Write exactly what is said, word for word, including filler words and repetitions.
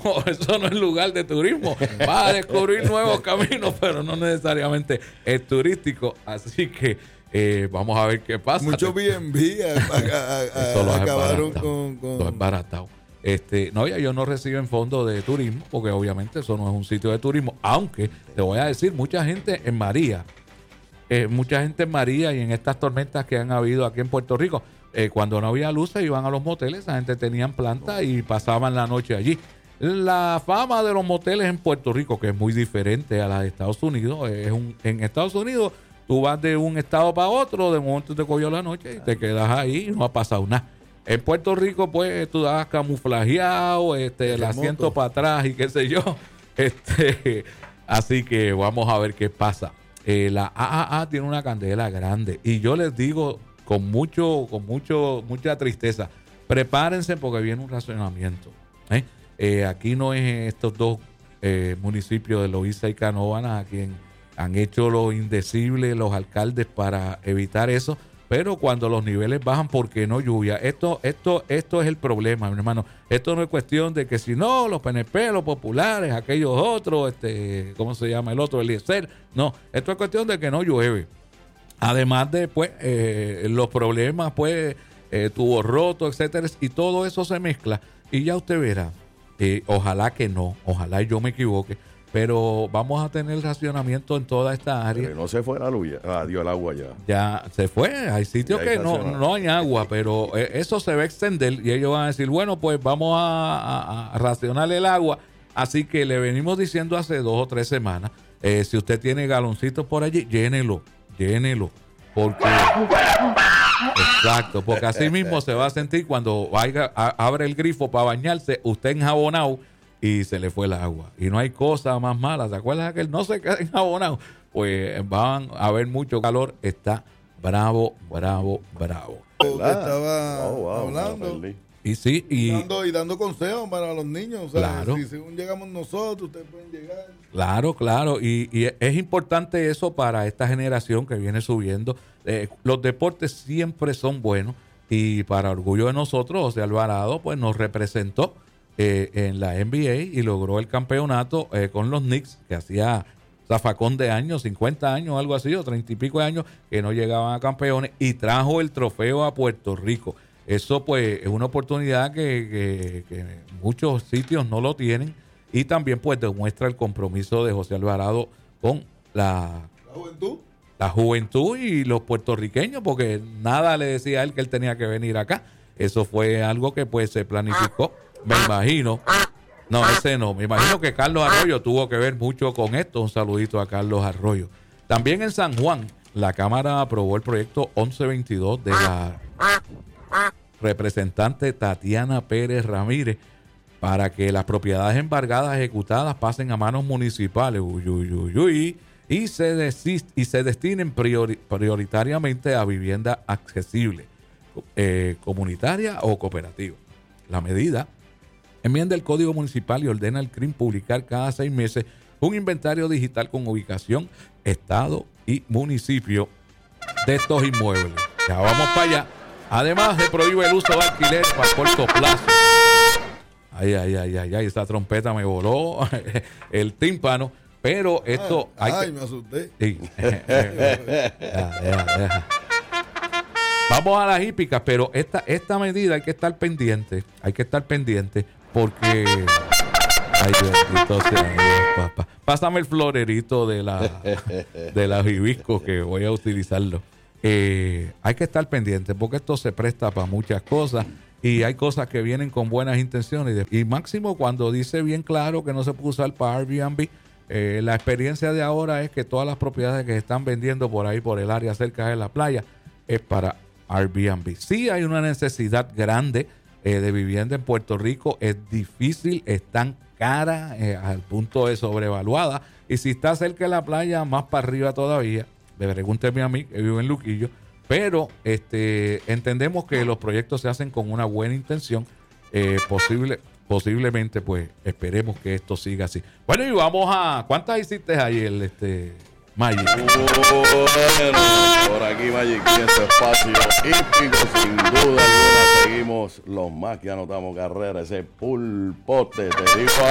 eso no es lugar de turismo. Vas a descubrir nuevos caminos, pero no necesariamente es turístico. Así que eh, vamos a ver qué pasa. Muchos B and B acabaron con, con... Los embaratados. Este, no, ellos no reciben fondos de turismo, porque obviamente eso no es un sitio de turismo. Aunque te voy a decir, mucha gente en María, eh, mucha gente en María y en estas tormentas que han habido aquí en Puerto Rico, eh, cuando no había luces iban a los moteles, esa gente tenían planta y pasaban la noche allí. La fama de los moteles en Puerto Rico, que es muy diferente a la de Estados Unidos, es un, en Estados Unidos tú vas de un estado para otro, de momento te cogió la noche y te quedas ahí y no ha pasado nada. En Puerto Rico, pues, tú das camuflajeado, este, el asiento para atrás y qué sé yo. Este, así que vamos a ver qué pasa. Eh, la A A A tiene una candela grande y yo les digo con mucho, con mucho, mucha tristeza, prepárense porque viene un racionamiento. ¿eh? Eh, aquí no es estos dos eh, municipios de Loíza y Canóvanas a quien han hecho lo indecible los alcaldes para evitar eso. Pero cuando los niveles bajan, porque no lluvia. Esto, esto, esto es el problema, mi hermano. Esto no es cuestión de que si no, los P N P, los populares, aquellos otros, este, ¿cómo se llama el otro? Eliezer. No, esto es cuestión de que no llueve. Además de, pues, eh, los problemas, pues, eh, tubo roto, etcétera. Y todo eso se mezcla. Y ya usted verá. Eh, ojalá que no. Ojalá yo me equivoque. Pero vamos a tener racionamiento en toda esta área. Pero no se fue la luz, adiós el agua ya. Ya se fue, hay sitios que no, no hay agua, pero eso se va a extender y ellos van a decir, bueno, pues vamos a, a, a racionar el agua. Así que le venimos diciendo hace dos o tres semanas, eh, si usted tiene galoncitos por allí, llénelo, llénelo. Porque, exacto, porque así mismo se va a sentir cuando vaya, a, abre el grifo para bañarse, usted enjabonado, y se le fue el agua. Y no hay cosa más mala. ¿Se acuerdan que él no se queda enjabonado? Pues van a haber mucho calor. Está bravo, bravo, bravo. Estaba oh, wow, hablando. Y sí, y, y, dando, y dando consejos para los niños. O sea, claro. Si según llegamos nosotros, ustedes pueden llegar. Claro, claro. Y, y es importante eso para esta generación que viene subiendo. Eh, los deportes siempre son buenos. Y para orgullo de nosotros, José Alvarado, pues nos representó Eh, en la N B A y logró el campeonato eh, con los Knicks, que hacía zafacón de años, cincuenta años, algo así, o treinta y pico de años, que no llegaban a campeones, y trajo el trofeo a Puerto Rico. Eso pues es una oportunidad que, que, que muchos sitios no lo tienen, y también pues demuestra el compromiso de José Alvarado con la, la juventud. La juventud y los puertorriqueños, porque nada le decía a él que él tenía que venir acá. Eso fue algo que pues se planificó. Me imagino, no, ese no, me imagino que Carlos Arroyo tuvo que ver mucho con esto. Un saludito a Carlos Arroyo. También en San Juan, la Cámara aprobó el proyecto once veintidós de la representante Tatiana Pérez Ramírez para que las propiedades embargadas ejecutadas pasen a manos municipales uy, uy, uy, uy, y, se desist, y se destinen priori, prioritariamente a vivienda accesible, eh, comunitaria o cooperativa. La medida enmienda el Código Municipal y ordena al C R I M publicar cada seis meses un inventario digital con ubicación, estado y municipio de estos inmuebles. Ya vamos para allá. Además, se prohíbe el uso de alquiler para corto plazo. Ay, ay, ay, ay, ay, esa trompeta me voló el tímpano. Pero esto... Ay, hay ay que... me asusté. Sí. deja, deja, deja. Vamos a las hípicas, pero esta, esta medida hay que estar pendiente. Hay que estar pendiente porque... Ay, bendito sea Dios, papá. Pásame el florerito de la de la hibisco que voy a utilizarlo. Eh, hay que estar pendiente porque esto se presta para muchas cosas y hay cosas que vienen con buenas intenciones. Y máximo cuando dice bien claro que no se puede usar para Airbnb. Eh, la experiencia de ahora es que todas las propiedades que se están vendiendo por ahí, por el área cerca de la playa, es para Airbnb. Sí hay una necesidad grande eh, de vivienda en Puerto Rico. Es difícil, están caras eh, al punto de sobrevaluada. Y si está cerca de la playa, más para arriba todavía. Me pregúnteme a mí, que vivo en Luquillo. Pero este, entendemos que los proyectos se hacen con una buena intención. Eh, posible, posiblemente, pues, esperemos que esto siga así. Bueno, y vamos a... ¿Cuántas hiciste ayer, este, Magic? Bueno, por aquí Magic y en su espacio hípico, sin duda alguna, seguimos los más que anotamos carrera, ese pulpote, te digo